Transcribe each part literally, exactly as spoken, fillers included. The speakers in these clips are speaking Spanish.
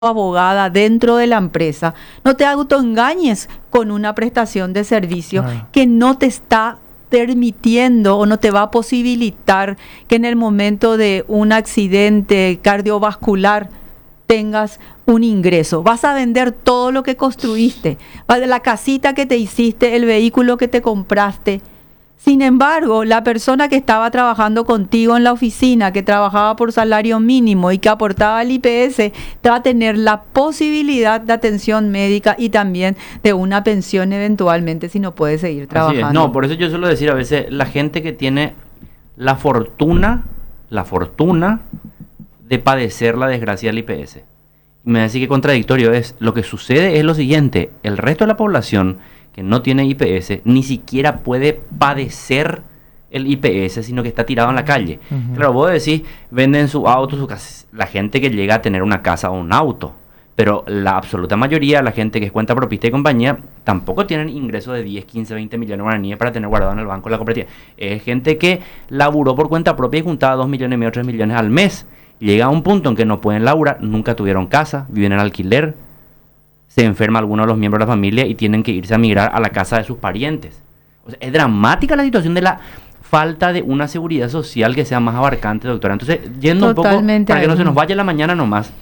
abogada dentro de la empresa. No te autoengañes con una prestación de servicio Ah. que no te está permitiendo o no te va a posibilitar que en el momento de un accidente cardiovascular tengas un ingreso. Vas a vender todo lo que construiste, la casita que te hiciste, el vehículo que te compraste. Sin embargo, la persona que estaba trabajando contigo en la oficina, que trabajaba por salario mínimo y que aportaba al I P S, te va a tener la posibilidad de atención médica y también de una pensión eventualmente si no puede seguir Así trabajando. es. No, por eso yo suelo decir a veces, la gente que tiene la fortuna, la fortuna de padecer la desgracia del I P S. Y me decís que contradictorio es, lo que sucede es lo siguiente, el resto de la población que no tiene I P S ni siquiera puede padecer el I P S, sino que está tirado en la calle. Ujú. Claro, vos decís, venden su auto, su casa, la gente que llega a tener una casa o un auto, pero la absoluta mayoría, la gente que es cuenta propista y compañía, tampoco tienen ingresos de diez, quince, veinte millones de guaraníes para tener guardado en el banco la cooperativa. Es gente que laburó por cuenta propia y juntaba dos millones y medio, tres millones al mes. Llega a un punto en que no pueden laburar, nunca tuvieron casa, viven en alquiler, se enferma alguno de los miembros de la familia y tienen que irse a migrar a la casa de sus parientes. O sea, es dramática la situación de la falta de una seguridad social que sea más abarcante, doctora. Entonces, yendo un poco, Totalmente para que no ahí. se nos vaya la mañana nomás,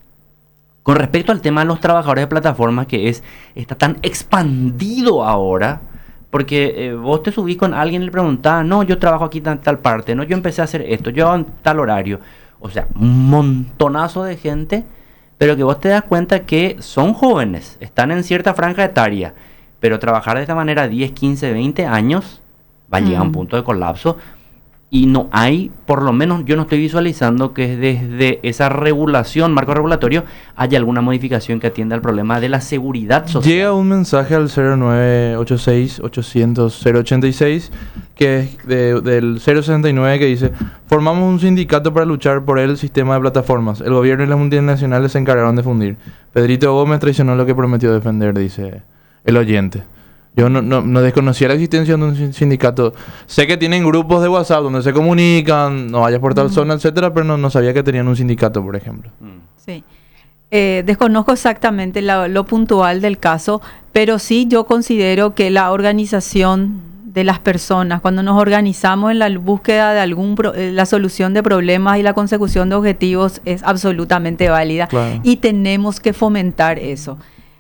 con respecto al tema de los trabajadores de plataformas, que es está tan expandido ahora, porque eh, vos te subís con alguien y le preguntás, no, yo trabajo aquí en tal parte, no, yo empecé a hacer esto, yo hago en tal horario. O sea, un montonazo de gente, pero que vos te das cuenta que son jóvenes, están en cierta franja etaria, pero trabajar de esta manera diez, quince, veinte años va a llegar a un Mm. punto de colapso y no hay, por lo menos yo no estoy visualizando que desde esa regulación, marco regulatorio, haya alguna modificación que atienda al problema de la seguridad social. Llega un mensaje al cero nueve ocho seis ochocientos cero ochenta y seis que es de- del cero sesenta y nueve que dice: formamos un sindicato para luchar por el sistema de plataformas. El gobierno y las multinacionales se encargaron de fundir. Pedrito Gómez traicionó lo que prometió defender, dice el oyente. Yo no, no, no desconocía la existencia de un sin- sindicato. Sé que tienen grupos de WhatsApp donde se comunican, no vayas por tal Ujú. zona, etcétera, pero no, no sabía que tenían un sindicato, por ejemplo. Mm. Sí. Eh, desconozco exactamente la- lo puntual del caso, pero sí yo considero que la organización de las personas, cuando nos organizamos en la búsqueda de algún pro- eh, la solución de problemas y la consecución de objetivos es absolutamente válida Claro. y tenemos que fomentar eso.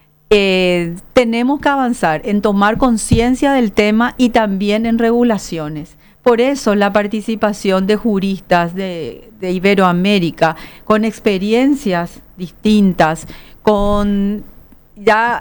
Eh, tenemos que avanzar en tomar conciencia del tema y también en regulaciones. Por eso la participación de juristas de, de Iberoamérica, con experiencias distintas, con ya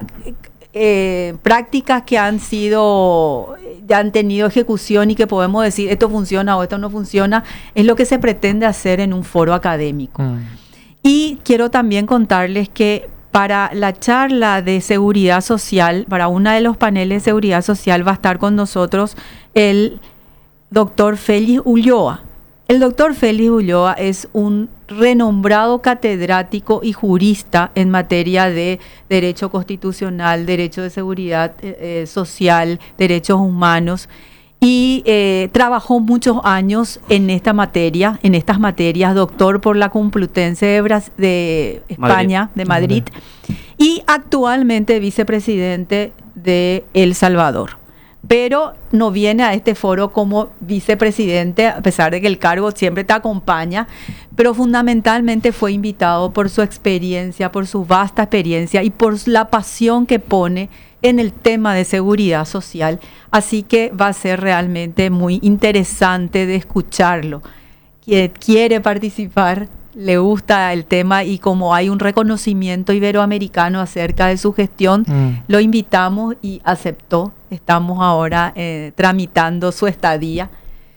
eh, prácticas que han sido, ya han tenido ejecución y que podemos decir esto funciona o esto no funciona, es lo que se pretende hacer en un foro académico. Mm. Y quiero también contarles que para la charla de seguridad social, para uno de los paneles de seguridad social va a estar con nosotros el doctor Félix Ulloa. El doctor Félix Ulloa es un renombrado catedrático y jurista en materia de derecho constitucional, derecho de seguridad eh, eh, social, derechos humanos. Y eh, trabajó muchos años en esta materia, en estas materias, doctor por la Complutense de, Bras- de España, de Madrid, y actualmente vicepresidente de El Salvador. Pero no viene a este foro como vicepresidente, a pesar de que el cargo siempre te acompaña, pero fundamentalmente fue invitado por su experiencia, por su vasta experiencia y por la pasión que pone en el tema de seguridad social. Así que va a ser realmente muy interesante de escucharlo. Quien quiere participar, le gusta el tema y como hay un reconocimiento iberoamericano acerca de su gestión, Mm. lo invitamos y aceptó. Estamos ahora eh, tramitando su estadía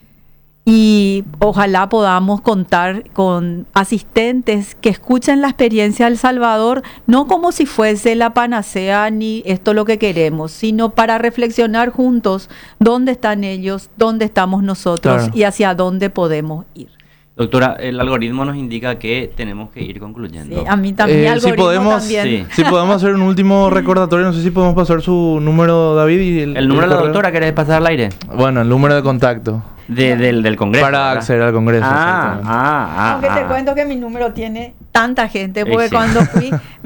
y ojalá podamos contar con asistentes que escuchen la experiencia de El Salvador, no como si fuese la panacea ni esto lo que queremos, sino para reflexionar juntos dónde están ellos, dónde estamos nosotros Claro. y hacia dónde podemos ir. Doctora, el algoritmo nos indica que tenemos que ir concluyendo. Sí, a mí también, Eh, algoritmo si podemos, también. sí. si podemos hacer un último recordatorio, no sé si podemos pasar su número, David. Y el, ¿El número de la correo. doctora querés pasar al aire? Bueno, el número de contacto. De- del, del Congreso. Para ¿verdad? acceder al Congreso. Ah, exactamente. ah, ah, Aunque te ah. cuento que mi número tiene tanta gente, Eh, porque sí. cuando fui,